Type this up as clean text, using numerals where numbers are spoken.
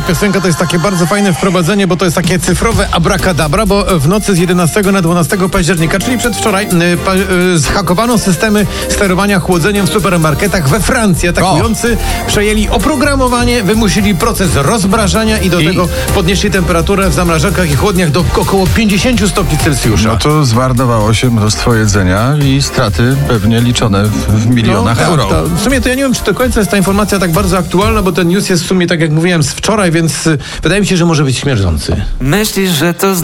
piosenka to jest takie bardzo fajne wprowadzenie, bo to jest takie cyfrowe abracadabra, bo w nocy z 11 na 12 października, czyli przedwczoraj, zhakowano systemy sterowania chłodzeniem w supermarketach we Francji. Atakujący przejęli oprogramowanie, wymusili proces rozmrażania i do tego podnieśli temperaturę w zamrażarkach i chłodniach do około 50 stopni Celsjusza. No to zmarnowało się mnóstwo jedzenia i straty pewnie liczone w milionach euro. W sumie to ja nie wiem, czy do końca jest ta informacja tak bardzo aktualna, bo ten news jest w sumie, tak jak mówiłem, z wczoraj, więc wydaje mi się, że może być śmierdzący. Myślisz, że to